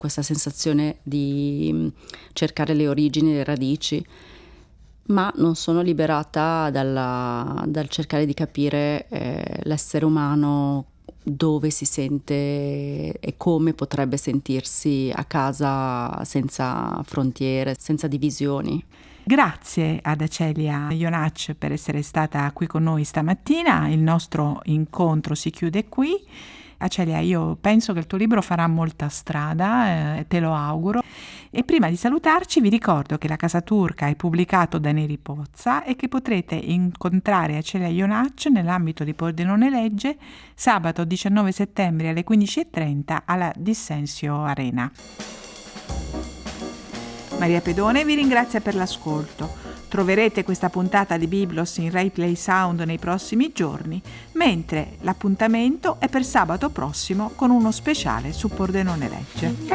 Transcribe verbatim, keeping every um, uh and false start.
questa sensazione di cercare le origini, le radici, ma non sono liberata dalla, dal cercare di capire eh, l'essere umano, dove si sente e come potrebbe sentirsi a casa senza frontiere, senza divisioni. Grazie ad Acelia Ionacci per essere stata qui con noi stamattina. Il nostro incontro si chiude qui. Acelia, io penso che il tuo libro farà molta strada, eh, te lo auguro. E prima di salutarci vi ricordo che La Casa Turca è pubblicato da Neri Pozza e che potrete incontrare Acelia Ionacci nell'ambito di Pordenone Legge sabato diciannove settembre alle quindici e trenta alla Dissensio Arena. Maria Pedone vi ringrazia per l'ascolto. Troverete questa puntata di Biblos in Rai Play Sound nei prossimi giorni, mentre l'appuntamento è per sabato prossimo con uno speciale su Pordenone Legge.